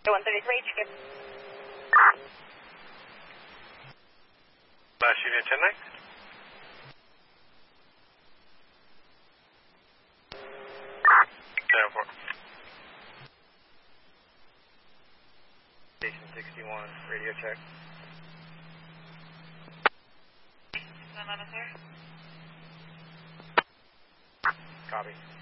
133, chicken. Last unit 10-9. Station 61, radio check. 911, sir. Copy.